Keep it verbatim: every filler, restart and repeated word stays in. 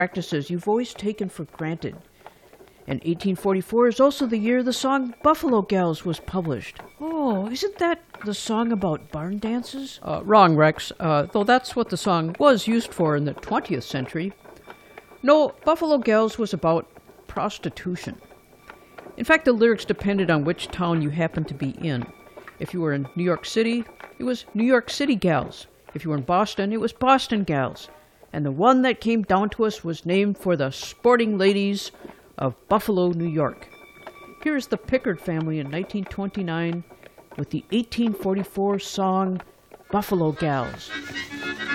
practices you've always taken for granted. And eighteen forty-four is also the year the song Buffalo Gals was published. Oh, isn't that the song about barn dances? Uh, wrong, Rex, uh, though that's what the song was used for in the twentieth century. No, Buffalo Gals was about prostitution. In fact, the lyrics depended on which town you happened to be in. If you were in New York City, it was New York City Gals. If you were in Boston, it was Boston Gals. And the one that came down to us was named for the sporting ladies of Buffalo, New York. Here is the Pickard family in nineteen twenty-nine with the eighteen forty-four song Buffalo Gals.